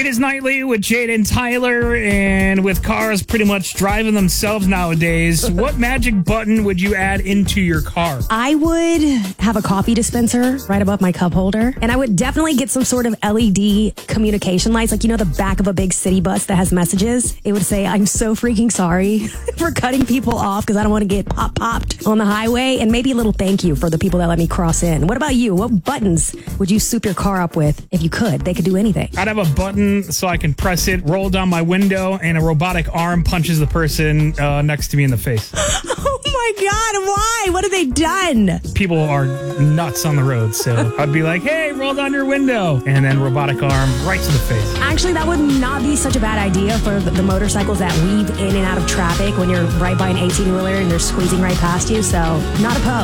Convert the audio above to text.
It is Nightly with Jade and Tyler, and with cars pretty much driving themselves nowadays, what magic button would you add into your car? I would have a coffee dispenser right above my cup holder, and I would definitely get some sort of LED communication lights, like, you know, the back of a big city bus that has messages. It would say, "I'm so freaking sorry for cutting people off because I don't want to get popped on the highway," and maybe a little thank you for the people that let me cross in. What about you? What buttons would you soup your car up with if you could? They could do anything. I'd have a button so I can press it, roll down my window, and a robotic arm punches the person next to me in the face. Oh my God, why? What have they done? People are nuts on the road, so I'd be like, "Hey, roll down your window," and then robotic arm right to the face. Actually, that would not be such a bad idea for the motorcycles that weave in and out of traffic when you're right by an 18-wheeler and they're squeezing right past you, so not opposed.